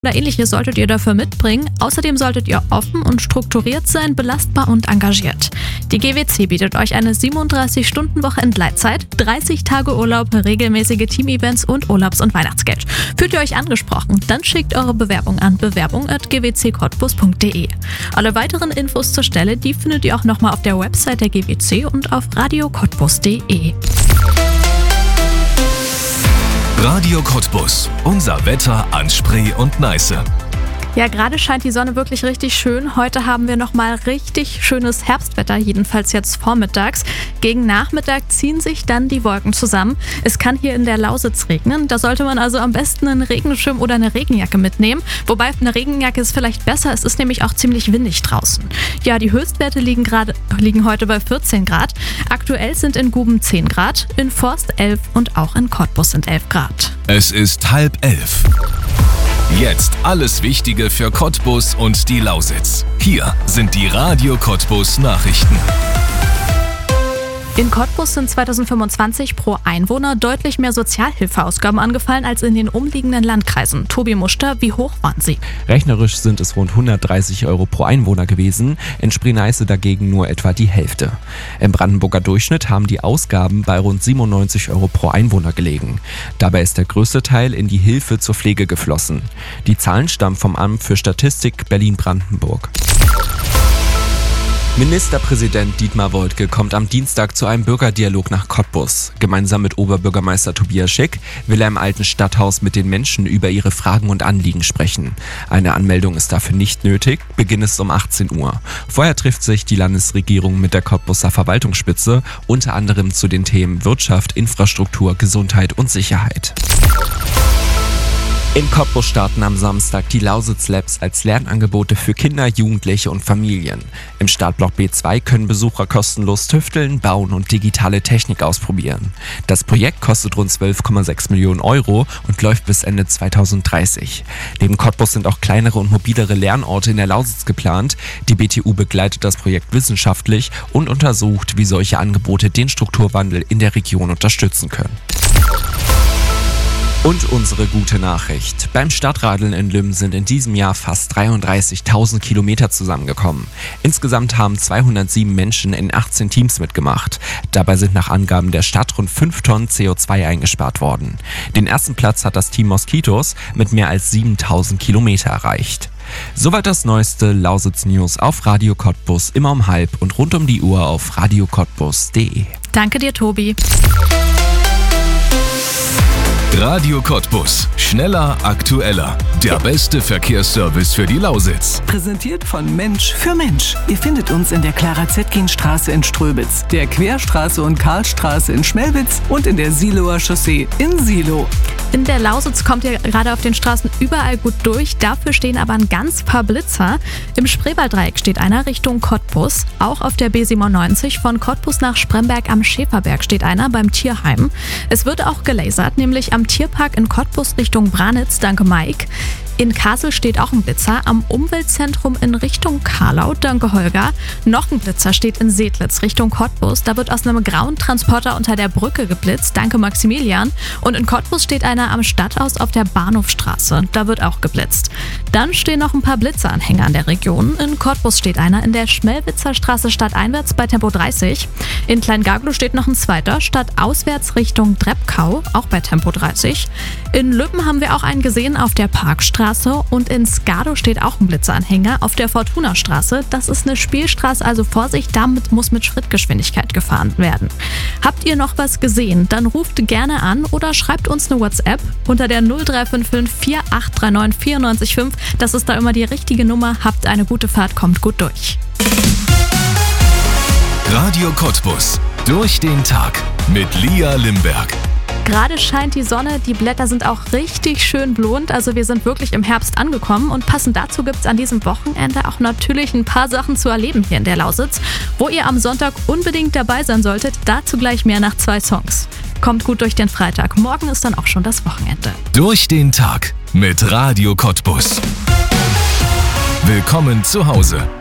oder Ähnliches solltet ihr dafür mitbringen. Außerdem solltet ihr offen und strukturiert sein, belastbar und engagiert. Die GWC bietet euch eine 37-Stunden-Woche in Gleitzeit, 30 Tage Urlaub, regelmäßige Team-Events und Urlaubs- und Weihnachtsgeld. Fühlt ihr euch angesprochen? Dann schickt eure Bewerbung an bewerbung@gwccottbus.de. Alle weiteren Infos zur Stelle, die findet ihr auch nochmal auf der Website der GWC und auf radiocottbus.de. Radio Cottbus. Unser Wetter an Spree und Neiße. Ja, gerade scheint die Sonne wirklich richtig schön. Heute haben wir nochmal richtig schönes Herbstwetter, jedenfalls jetzt vormittags. Gegen Nachmittag ziehen sich dann die Wolken zusammen. Es kann hier in der Lausitz regnen. Da sollte man also am besten einen Regenschirm oder eine Regenjacke mitnehmen. Wobei eine Regenjacke ist vielleicht besser, es ist nämlich auch ziemlich windig draußen. Ja, die Höchstwerte liegen heute bei 14 Grad. Aktuell sind in Guben 10 Grad, in Forst 11 und auch in Cottbus sind 11 Grad. Es ist 10:30. Jetzt alles Wichtige für Cottbus und die Lausitz. Hier sind die Radio Cottbus Nachrichten. In Cottbus sind 2025 pro Einwohner deutlich mehr Sozialhilfeausgaben angefallen als in den umliegenden Landkreisen. Tobi Muster, wie hoch waren sie? Rechnerisch sind es rund 130 € pro Einwohner gewesen, in Spree-Neiße dagegen nur etwa die Hälfte. Im Brandenburger Durchschnitt haben die Ausgaben bei rund 97 € pro Einwohner gelegen. Dabei ist der größte Teil in die Hilfe zur Pflege geflossen. Die Zahlen stammen vom Amt für Statistik Berlin-Brandenburg. Ministerpräsident Dietmar Woidke kommt am Dienstag zu einem Bürgerdialog nach Cottbus. Gemeinsam mit Oberbürgermeister Tobias Schick will er im alten Stadthaus mit den Menschen über ihre Fragen und Anliegen sprechen. Eine Anmeldung ist dafür nicht nötig, Beginn ist um 18 Uhr. Vorher trifft sich die Landesregierung mit der Cottbuser Verwaltungsspitze, unter anderem zu den Themen Wirtschaft, Infrastruktur, Gesundheit und Sicherheit. In Cottbus starten am Samstag die Lausitz Labs als Lernangebote für Kinder, Jugendliche und Familien. Im Startblock B2 können Besucher kostenlos tüfteln, bauen und digitale Technik ausprobieren. Das Projekt kostet rund 12,6 Millionen € und läuft bis Ende 2030. Neben Cottbus sind auch kleinere und mobilere Lernorte in der Lausitz geplant. Die BTU begleitet das Projekt wissenschaftlich und untersucht, wie solche Angebote den Strukturwandel in der Region unterstützen können. Und unsere gute Nachricht. Beim Stadtradeln in Lümm sind in diesem Jahr fast 33.000 Kilometer zusammengekommen. Insgesamt haben 207 Menschen in 18 Teams mitgemacht. Dabei sind nach Angaben der Stadt rund 5 Tonnen CO2 eingespart worden. Den ersten Platz hat das Team Moskitos mit mehr als 7.000 Kilometer erreicht. Soweit das neueste Lausitz-News auf Radio Cottbus, immer um 12:30 und rund um die Uhr auf radiocottbus.de. Danke dir, Tobi. Radio Cottbus. Schneller, aktueller. Der beste Verkehrsservice für die Lausitz. Präsentiert von Mensch für Mensch. Ihr findet uns in der Clara-Zetkin-Straße in Ströbitz, der Querstraße und Karlstraße in Schmelwitz und in der Siloer Chaussee in Silo. In der Lausitz kommt ihr gerade auf den Straßen überall gut durch. Dafür stehen aber ein ganz paar Blitzer. Im Spreewalddreieck steht einer Richtung Cottbus. Auch auf der B97 von Cottbus nach Spremberg am Schäferberg steht einer beim Tierheim. Es wird auch gelasert, nämlich am Tierpark in Cottbus Richtung Branitz, danke Mike. In Kassel steht auch ein Blitzer, am Umweltzentrum in Richtung Karlau, danke Holger. Noch ein Blitzer steht in Sedlitz Richtung Cottbus, da wird aus einem grauen Transporter unter der Brücke geblitzt, danke Maximilian. Und in Cottbus steht einer am Stadthaus auf der Bahnhofstraße, da wird auch geblitzt. Dann stehen noch ein paar Blitzeranhänger in der Region. In Cottbus steht einer in der Schmelwitzer Straße stadteinwärts bei Tempo 30. In Kleingaglo steht noch ein zweiter, stadtauswärts Richtung Dreppkau, auch bei Tempo 30. In Lübben haben wir auch einen gesehen auf der Parkstraße und in Skado steht auch ein Blitzeranhänger auf der Fortunastraße. Das ist eine Spielstraße, also Vorsicht, damit muss mit Schrittgeschwindigkeit gefahren werden. Habt ihr noch was gesehen? Dann ruft gerne an oder schreibt uns eine WhatsApp unter der 0355 4839 94,5. Das ist da immer die richtige Nummer. Habt eine gute Fahrt, kommt gut durch. Radio Cottbus. Durch den Tag mit Lia Limberg. Gerade scheint die Sonne, die Blätter sind auch richtig schön blühend, also wir sind wirklich im Herbst angekommen und passend dazu gibt es an diesem Wochenende auch natürlich ein paar Sachen zu erleben hier in der Lausitz, wo ihr am Sonntag unbedingt dabei sein solltet, dazu gleich mehr nach 2 Songs. Kommt gut durch den Freitag, morgen ist dann auch schon das Wochenende. Durch den Tag mit Radio Cottbus. Willkommen zu Hause.